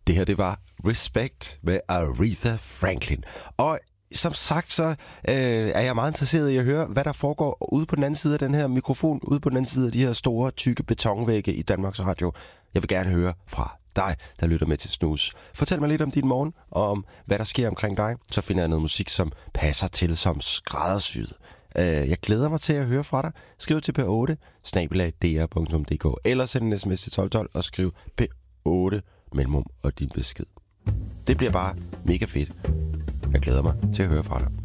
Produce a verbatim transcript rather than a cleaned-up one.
Det her, det var Respect med Aretha Franklin. Og som sagt, så øh, er jeg meget interesseret i at høre, hvad der foregår ude på den anden side af den her mikrofon, ude på den anden side af de her store, tykke betonvægge i Danmarks Radio. Jeg vil gerne høre fra dig, der lytter med til Snus. Fortæl mig lidt om din morgen, og om hvad der sker omkring dig. Så finder jeg noget musik, som passer til som skræddersyet. Jeg glæder mig til at høre fra dig. Skriv til p otte snabel-a d r punktum d k eller send en sms til tolv tolv og skriv p otte mellemrum og din besked. Det bliver bare mega fedt. Jeg glæder mig til at høre fra dig.